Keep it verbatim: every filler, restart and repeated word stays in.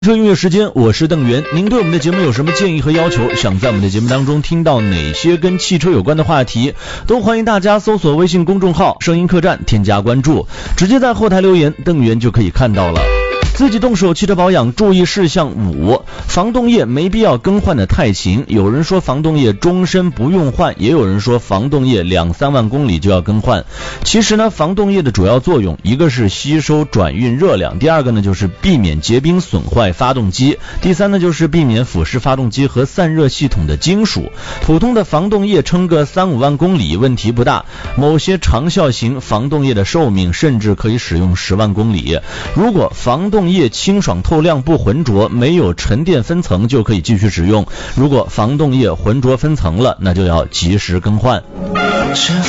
这音乐时间，我是邓源。您对我们的节目有什么建议和要求？想在我们的节目当中听到哪些跟汽车有关的话题？都欢迎大家搜索微信公众号声音客栈，添加关注，直接在后台留言，邓源就可以看到了。自己动手汽车保养注意事项五，防冻液没必要更换的太勤。有人说防冻液终身不用换，也有人说防冻液两三万公里就要更换。其实呢，防冻液的主要作用，一个是吸收转运热量，第二个呢就是避免结冰损坏发动机，第三呢就是避免腐蚀发动机和散热系统的金属。普通的防冻液撑个三五万公里问题不大，某些长效型防冻液的寿命甚至可以使用十万公里。如果防冻液清爽透亮不浑浊，没有沉淀分层，就可以继续使用。如果防冻液浑浊分层了，那就要及时更换。 是